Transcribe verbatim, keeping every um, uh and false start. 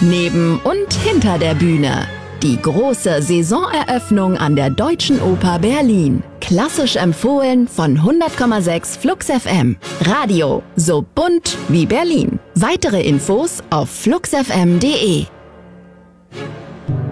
neben und hinter der Bühne. Die große Saisoneröffnung an der Deutschen Oper Berlin. Klassisch empfohlen von hundert Komma sechs Flux F M. Radio so bunt wie Berlin. Weitere Infos auf flux f m punkt de.